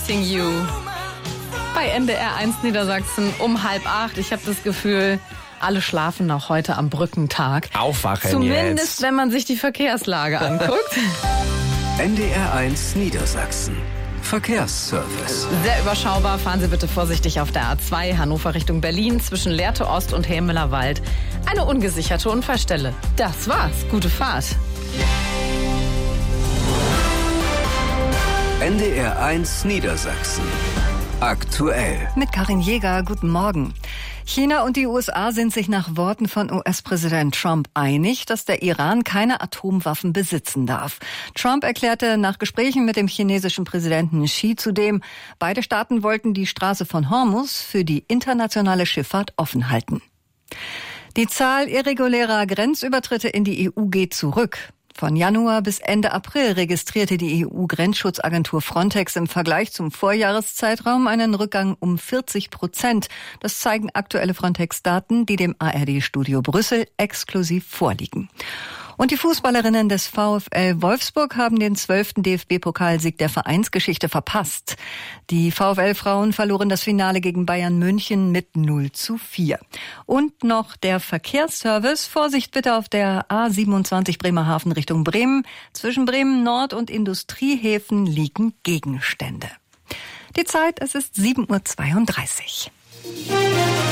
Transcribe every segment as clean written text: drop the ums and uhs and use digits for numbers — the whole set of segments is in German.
Missing You. Bei NDR 1 Niedersachsen um 7:30. Ich habe das Gefühl, alle schlafen noch heute am Brückentag. Aufwachen Zumindest, jetzt. wenn man sich die Verkehrslage anguckt. NDR 1 Niedersachsen. Verkehrsservice. Sehr überschaubar. Fahren Sie bitte vorsichtig auf der A2 Hannover Richtung Berlin zwischen Lehrte Ost und Helmüller-Wald. Eine ungesicherte Unfallstelle. Das war's. Gute Fahrt. NDR 1 Niedersachsen. Aktuell. Mit Karin Jäger, guten Morgen. China und die USA sind sich nach Worten von US-Präsident Trump einig, dass der Iran keine Atomwaffen besitzen darf. Trump erklärte nach Gesprächen mit dem chinesischen Präsidenten Xi zudem, beide Staaten wollten die Straße von Hormuz für die internationale Schifffahrt offen halten. Die Zahl irregulärer Grenzübertritte in die EU geht zurück. Von Januar bis Ende April registrierte die EU-Grenzschutzagentur Frontex im Vergleich zum Vorjahreszeitraum einen Rückgang um 40%. Das zeigen aktuelle Frontex-Daten, die dem ARD-Studio Brüssel exklusiv vorliegen. Und die Fußballerinnen des VfL Wolfsburg haben den 12. DFB-Pokalsieg der Vereinsgeschichte verpasst. Die VfL-Frauen verloren das Finale gegen Bayern München mit 0:4. Und noch der Verkehrsservice. Vorsicht bitte auf der A27 Bremerhaven Richtung Bremen. Zwischen Bremen Nord und Industriehäfen liegen Gegenstände. Die Zeit, es ist 7:32 Uhr.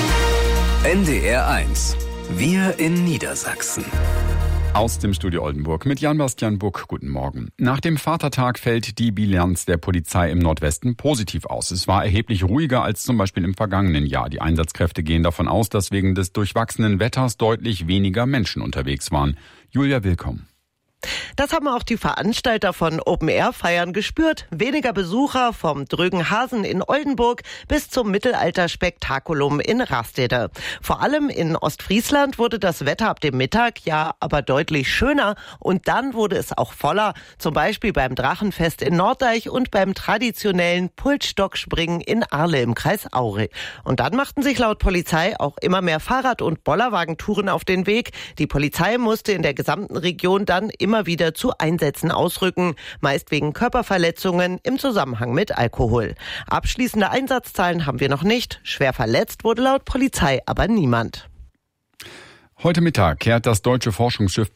NDR 1. Wir in Niedersachsen. Aus dem Studio Oldenburg mit Jan-Bastian Buck. Guten Morgen. Nach dem Vatertag fällt die Bilanz der Polizei im Nordwesten positiv aus. Es war erheblich ruhiger als zum Beispiel im vergangenen Jahr. Die Einsatzkräfte gehen davon aus, dass wegen des durchwachsenen Wetters deutlich weniger Menschen unterwegs waren. Julia Willkomm. Das haben auch die Veranstalter von Open-Air-Feiern gespürt. Weniger Besucher vom Drögen Hasen in Oldenburg bis zum Mittelalter-Spektakulum in Rastede. Vor allem in Ostfriesland wurde das Wetter ab dem Mittag ja aber deutlich schöner und dann wurde es auch voller. Zum Beispiel beim Drachenfest in Norddeich und beim traditionellen Pultstockspringen in Arle im Kreis Aure. Und dann machten sich laut Polizei auch immer mehr Fahrrad- und Bollerwagentouren auf den Weg. Die Polizei musste in der gesamten Region dann immer wieder zu Einsätzen ausrücken, meist wegen Körperverletzungen im Zusammenhang mit Alkohol. Abschließende Einsatzzahlen haben wir noch nicht. Schwer verletzt wurde laut Polizei aber niemand. Heute Mittag kehrt das deutsche Forschungsschiff